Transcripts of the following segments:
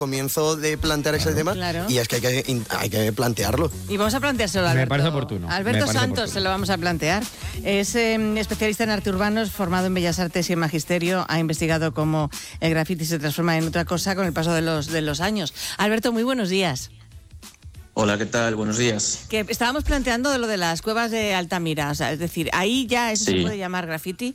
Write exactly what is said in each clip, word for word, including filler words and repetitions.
comienzo de plantear ese tema, claro. Y es que hay que, hay que plantearlo. Y vamos a planteárselo a Alberto. Me parece oportuno. Alberto parece Santos oportuno. se lo vamos a plantear. Es eh, especialista en arte urbano, formado en Bellas Artes y en Magisterio. Ha investigado cómo el graffiti se transforma en otra cosa con el paso de los, de los años. Alberto, muy buenos días. Hola, ¿qué tal? Buenos días. Que estábamos planteando de lo de las cuevas de Altamira. O sea, es decir, ahí ya eso Sí. se puede llamar graffiti.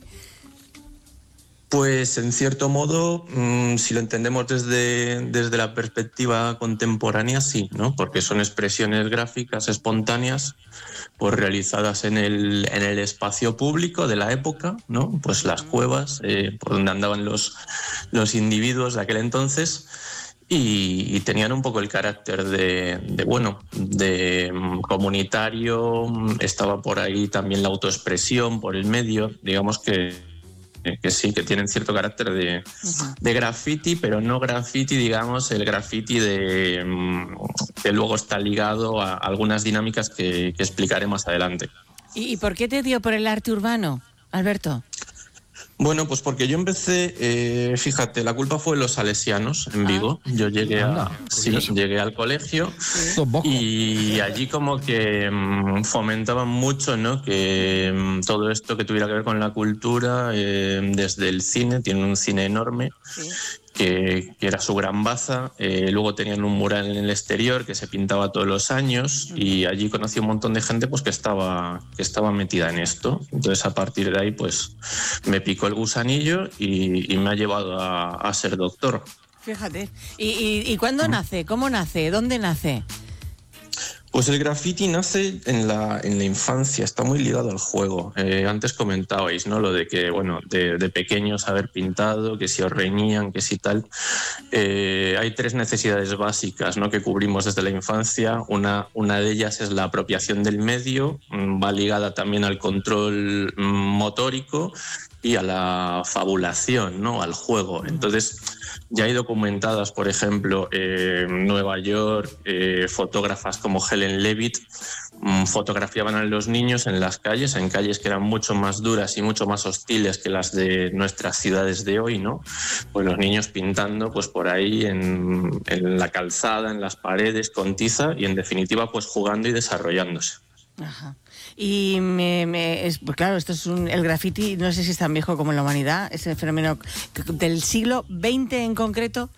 Pues en cierto modo, mmm, si lo entendemos desde, desde la perspectiva contemporánea, sí, ¿no? Porque son expresiones gráficas espontáneas, pues realizadas en el, en el espacio público de la época, ¿no? Pues las cuevas, eh, por donde andaban los, los individuos de aquel entonces. Y, y tenían un poco el carácter de, de bueno, de um, comunitario. Estaba por ahí también la autoexpresión por el medio, digamos que que sí, que tienen cierto carácter de, uh-huh. de graffiti, pero no graffiti, digamos, el graffiti de, que luego está ligado a algunas dinámicas que, que explicaré más adelante. ¿Y, ¿Y por qué te dio por el arte urbano, Alberto? Bueno, pues porque yo empecé, eh, fíjate, la culpa fue de los salesianos en Vigo. Ah, yo llegué a, sí, llegué al colegio sí. y allí como que mmm, fomentaban mucho, ¿no? Que mmm, todo esto que tuviera que ver con la cultura, eh, desde el cine, tienen un cine enorme. Sí. Que, que era su gran baza, eh, luego tenían un mural en el exterior que se pintaba todos los años y allí conocí un montón de gente pues que estaba, que estaba metida en esto. Entonces a partir de ahí pues me picó el gusanillo y, y me ha llevado a, a ser doctor. Fíjate, ¿y, y, y cuándo nace? ¿Cómo nace? ¿Dónde nace? Pues el graffiti nace en la, en la infancia, está muy ligado al juego. Eh, antes comentabais, ¿no? Lo de que, bueno, de, de pequeños haber pintado, que si os reñían, que si tal. Eh, hay tres necesidades básicas, ¿no? Que cubrimos desde la infancia. Una, una de ellas es la apropiación del medio, va ligada también al control motórico y a la fabulación, ¿no? Al juego. Entonces, ya hay documentadas, por ejemplo, eh, Nueva York, eh, fotógrafas como Helen Levitt mmm, fotografiaban a los niños en las calles, en calles que eran mucho más duras y mucho más hostiles que las de nuestras ciudades de hoy, ¿no? Pues los niños pintando pues por ahí en, en la calzada, en las paredes, con tiza y en definitiva pues jugando y desarrollándose. Ajá. Y me, me, es, pues claro, esto es un, el graffiti, no sé si es tan viejo como la humanidad, es el fenómeno del siglo veinte en concreto.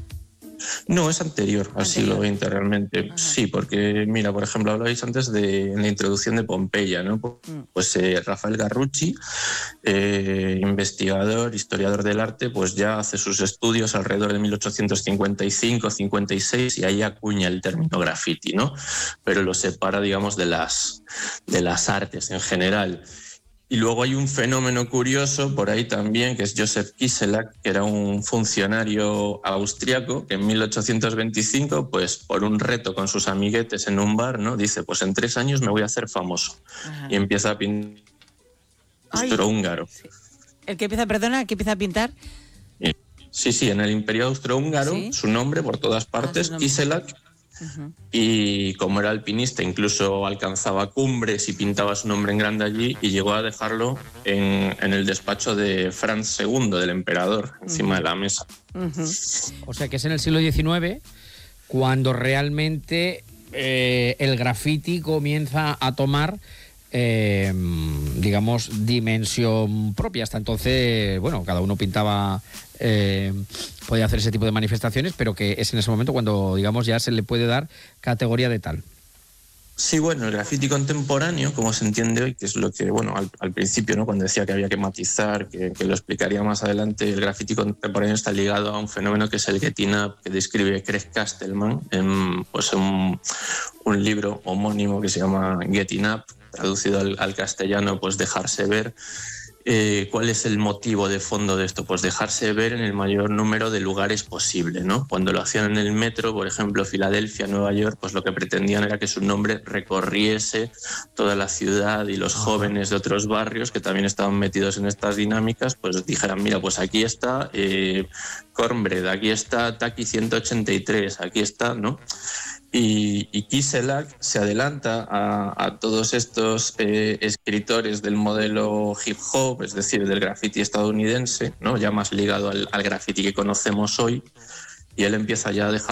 No, es anterior al siglo veinte realmente. Ajá. Sí, porque mira, por ejemplo, hablabais antes de en la introducción de Pompeya, ¿no? Pues eh, Rafael Garrucci, eh, investigador, historiador del arte, pues ya hace sus estudios alrededor de mil ochocientos cincuenta y cinco, cincuenta y seis y ahí acuña el término graffiti, ¿no? Pero lo separa, digamos, de las, de las artes en general. Y luego hay un fenómeno curioso por ahí también, que es Joseph Kiselak, que era un funcionario austriaco que en mil ochocientos veinticinco, pues por un reto con sus amiguetes en un bar, ¿no? Dice, pues en tres años me voy a hacer famoso. Ajá. Y empieza a pintar austrohúngaro. Sí. ¿El que empieza, perdona, que empieza a pintar? Sí, sí, en el Imperio Austrohúngaro, ¿sí? Su nombre por todas partes, ah, Kiselak. Uh-huh. Y como era alpinista, incluso alcanzaba cumbres y pintaba su nombre en grande allí y llegó a dejarlo en, en el despacho de Franz segundo, del emperador, encima uh-huh. de la mesa. Uh-huh. O sea que es en el siglo diecinueve cuando realmente eh, el graffiti comienza a tomar Eh, digamos, dimensión propia. Hasta entonces, bueno, cada uno pintaba, eh, podía hacer ese tipo de manifestaciones, pero que es en ese momento cuando, digamos, ya se le puede dar categoría de tal. Sí, bueno, el graffiti contemporáneo, como se entiende hoy, que es lo que, bueno, al, al principio, ¿no? Cuando decía que había que matizar, que, que lo explicaría más adelante, el graffiti contemporáneo está ligado a un fenómeno que es el Getting Up, que describe Craig Castelman en, pues, un, un libro homónimo que se llama Getting Up, traducido al, al castellano, pues dejarse ver. Eh, ¿Cuál es el motivo de fondo de esto? Pues dejarse ver en el mayor número de lugares posible, ¿no? Cuando lo hacían en el metro, por ejemplo, Filadelfia, Nueva York, pues lo que pretendían era que su nombre recorriese toda la ciudad y los jóvenes de otros barrios que también estaban metidos en estas dinámicas, pues dijeran, mira, pues aquí está eh, Cornbread, aquí está Taki ciento ochenta y tres, aquí está, ¿no? Y, y Kiselak se adelanta a, a todos estos eh, escritores del modelo hip hop, es decir, del graffiti estadounidense, ¿no? Ya más ligado al, al graffiti que conocemos hoy, y él empieza ya a dejar